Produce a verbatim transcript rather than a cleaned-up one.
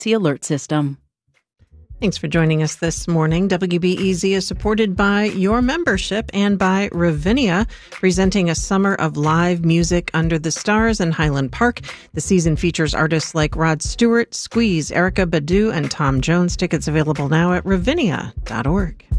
emergency alert system. Thanks for joining us this morning. W B E Z is supported by your membership and by Ravinia, presenting a summer of live music under the stars in Highland Park. The season features artists like Rod Stewart, Squeeze, Erykah Badu, and Tom Jones. Tickets available now at ravinia dot org.